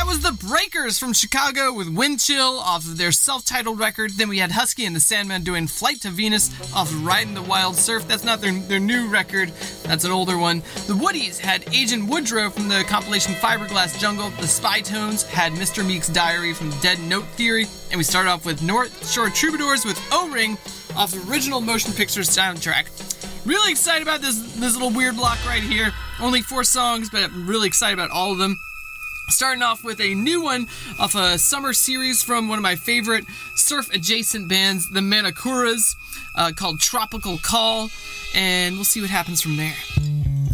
That was the Breakers from Chicago with Wind Chill off of their self-titled record. Then we had Husky and the Sandmen doing Flight to Venus off of Riding the Wild Surf. That's not their new record. That's an older one. The Woodies had Agent Woodrow from the compilation Fiberglass Jungle. The Spy Tones had Mr. Meek's Diary from Dead Note Theory. And we started off with North Shore Troubadours with O-Ring off the original motion picture soundtrack. Really excited about this little weird block right here. Only 4 songs, but I'm really excited about all of them. Starting off with a new one off a summer series from one of my favorite surf-adjacent bands, the Manakuras, called Tropical Call, and we'll see what happens from there.